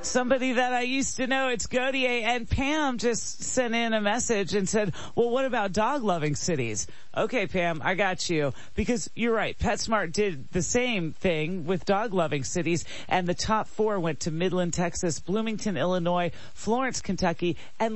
Somebody that I used to know, it's Godier, and Pam just sent in a message and said, well, what about dog-loving cities? Okay, Pam, I got you. Because you're right, PetSmart did the same thing with dog-loving cities, and the top 4 went to Midland, Texas, Bloomington, Illinois, Florence, Kentucky, and